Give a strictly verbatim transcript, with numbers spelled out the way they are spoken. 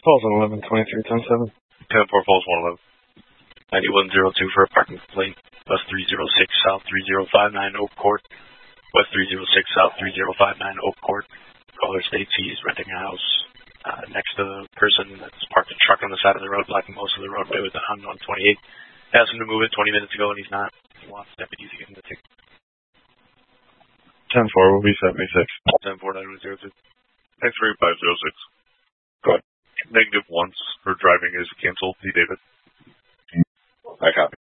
Falls on eleven twenty-three ten seven. ten four Falls one eleven. ninety-one oh two for a parking complaint. West three oh six, South three oh five nine, Oak Court. West three oh six, South three oh five nine, Oak Court. Caller states he's renting a house uh, next to the person that's parked a truck on the side of the road, blocking most of the roadway with an unknown twenty-eight. Asked him to move it twenty minutes ago, and he's not. He wants deputies to get him the ticket. ten four will be seventy-six. ten four nine one zero two. ten three five oh six. Go ahead. Negative once for driving is canceled. P. David. I copy.